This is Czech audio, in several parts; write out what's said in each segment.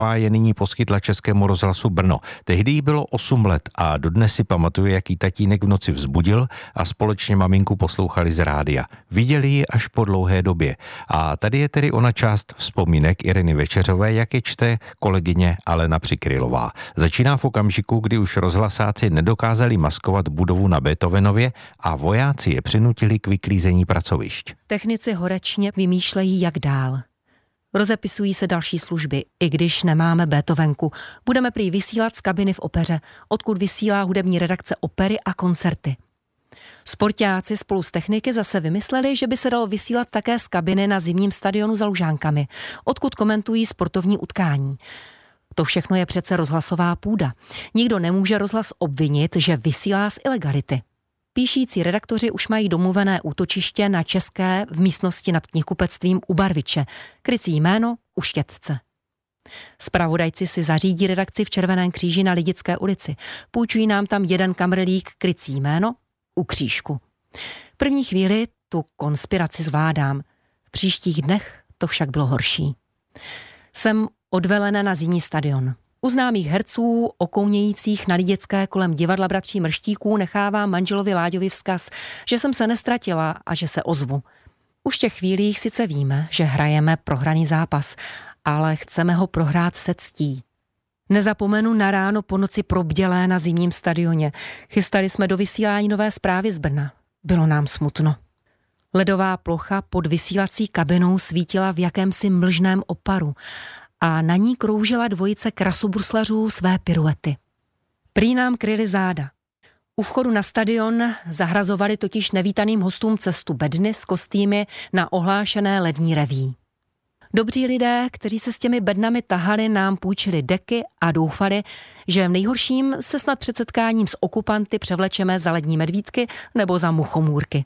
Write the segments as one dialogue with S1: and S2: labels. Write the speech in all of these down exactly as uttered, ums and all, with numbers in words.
S1: je nyní poskytla Českému rozhlasu Brno. Tehdy jí bylo osm let a dodnes si pamatuje, jaký tatínek v noci vzbudil a společně maminku poslouchali z rádia. Viděli ji až po dlouhé době. A tady je tedy ona část vzpomínek Ireny Večeřové, jak je čte kolegyně Alena Přikrylová. Začíná v okamžiku, kdy už rozhlasáci nedokázali maskovat budovu na Beethovenově a vojáci je přinutili k vyklízení pracovišť.
S2: Technici horečně vymýšlejí, jak dál. Rozepisují se další služby, i když nemáme Beethovenku. Budeme prý vysílat z kabiny v opeře, odkud vysílá hudební redakce opery a koncerty. Sportáci spolu s techniky zase vymysleli, že by se dalo vysílat také z kabiny na zimním stadionu za Lužánkami, odkud komentují sportovní utkání. To všechno je přece rozhlasová půda. Nikdo nemůže rozhlas obvinit, že vysílá z ilegality. Píšící redaktoři už mají domluvené útočiště na České v místnosti nad knihkupectvím u Barviče. Krycí jméno u Štětce. Zpravodajci si zařídí redakci v Červeném kříži na Lidické ulici. Půjčují nám tam jeden kamrlík krycí jméno u Křížku. V první chvíli tu konspiraci zvládám. V příštích dnech to však bylo horší. Jsem odvelena na zimní stadion. U známých herců, okounějících na Lidické kolem divadla bratří Mrštíků, nechávám manželovi Láďovi vzkaz, že jsem se nestratila a že se ozvu. Už v těch chvílích sice víme, že hrajeme prohraný zápas, ale chceme ho prohrát se ctí. Nezapomenu na ráno po noci probdělé na zimním stadioně. Chystali jsme do vysílání nové zprávy z Brna. Bylo nám smutno. Ledová plocha pod vysílací kabinou svítila v jakémsi mlžném oparu a na ní kroužila dvojice krasobruslařů své piruety. Prý nám kryli záda. U vchodu na stadion zahrazovali totiž nevítaným hostům cestu bedny s kostýmy na ohlášené lední reví. Dobří lidé, kteří se s těmi bednami tahali, nám půjčili deky a doufali, že v nejhorším se snad před setkáním s okupanty převlečeme za lední medvídky nebo za muchomůrky.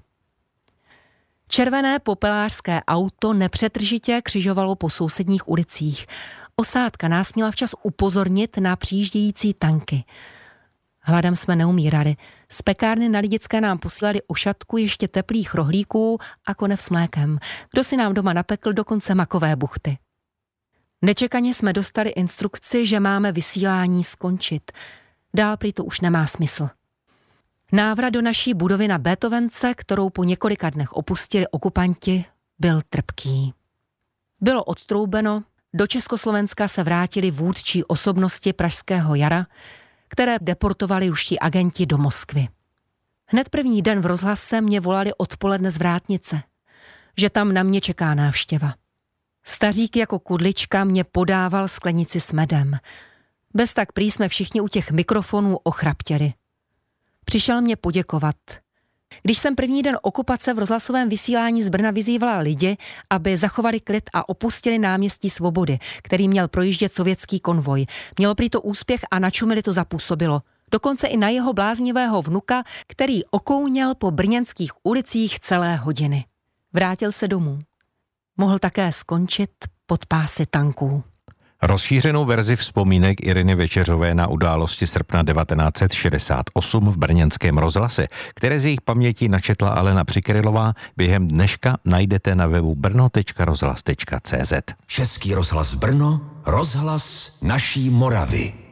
S2: Červené popelářské auto nepřetržitě křižovalo po sousedních ulicích. Osádka nás měla včas upozornit na přijíždějící tanky. Hladem jsme neumírali. Z pekárny na Lidické nám posílali ošatku ještě teplých rohlíků a konev s mlékem. Kdo si nám doma napekl dokonce makové buchty. Nečekaně jsme dostali instrukci, že máme vysílání skončit. Dál prý to už nemá smysl. Návrat do naší budovy na Beethovence, kterou po několika dnech opustili okupanti, byl trpký. Bylo odtroubeno, do Československa se vrátili vůdčí osobnosti pražského jara, které deportovali ruští agenti do Moskvy. Hned první den v rozhlase mě volali odpoledne z vrátnice, že tam na mě čeká návštěva. Stařík jako kudlička mě podával sklenici s medem. Bez tak prý jsme všichni u těch mikrofonů ochraptěli. Přišel mě poděkovat. Když jsem první den okupace v rozhlasovém vysílání z Brna vyzývala lidi, aby zachovali klid a opustili náměstí Svobody, který měl projíždět sovětský konvoj. Mělo prý to úspěch a na Čumili to zapůsobilo. Dokonce i na jeho bláznivého vnuka, který okouněl po brněnských ulicích celé hodiny. Vrátil se domů. Mohl také skončit pod pásy tanků.
S1: Rozšířenou verzi vzpomínek Ireny Večeřové na události srpna devatenáct set šedesát osm v brněnském rozhlase, které z jejich paměti načetla Alena Přikrylová, během dneška najdete na webu brno tečka rozhlas tečka cé zet.
S3: Český rozhlas Brno, rozhlas naší Moravy.